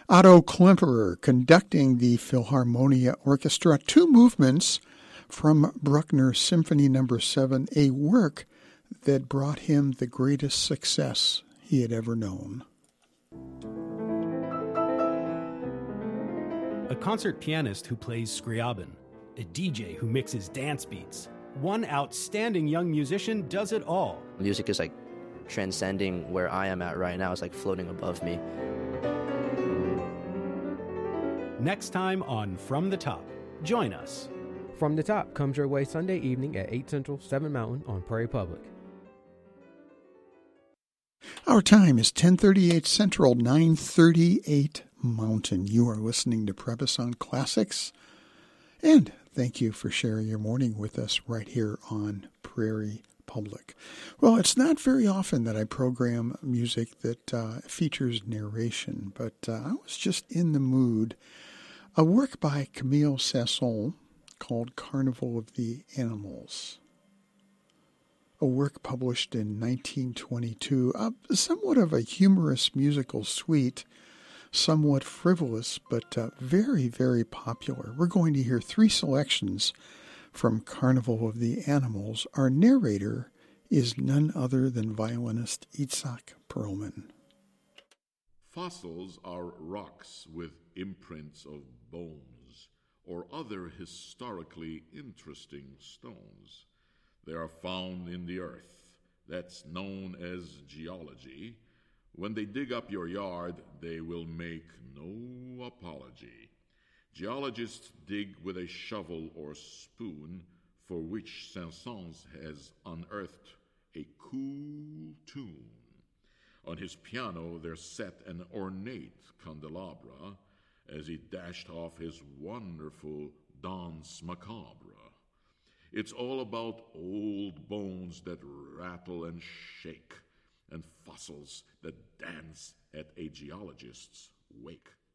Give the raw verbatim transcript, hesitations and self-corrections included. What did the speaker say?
Otto Klemperer conducting the Philharmonia Orchestra, two movements from Bruckner Symphony Number seven, a work that brought him the greatest success he had ever known. A concert pianist who plays Scriabin, a D J who mixes dance beats. One outstanding young musician does it all. Music is like transcending where I am at right now. It's like floating above me. Next time on From the Top, join us. From the Top comes your way Sunday evening at eight Central, seven Mountain on Prairie Public. Our time is ten thirty-eight Central, nine thirty-eight Mountain. You are listening to Prebison Classics, and thank you for sharing your morning with us right here on Prairie Public. Well, it's not very often that I program music that uh, features narration, but uh, I was just in the mood. A work by Camille Sasson called Carnival of the Animals. A work published in nineteen twenty-two, uh, somewhat of a humorous musical suite, somewhat frivolous, but uh, very, very popular. We're going to hear three selections from Carnival of the Animals. Our narrator is none other than violinist Itzhak Perlman. Fossils are rocks with imprints of bones or other historically interesting stones. They are found in the earth. That's known as geology. When they dig up your yard, they will make no apology. Geologists dig with a shovel or spoon, for which Saint-Saëns has unearthed a cool tune. On his piano there sat an ornate candelabra as he dashed off his wonderful Danse Macabre. It's all about old bones that rattle and shake, and fossils that dance at a geologist's wake.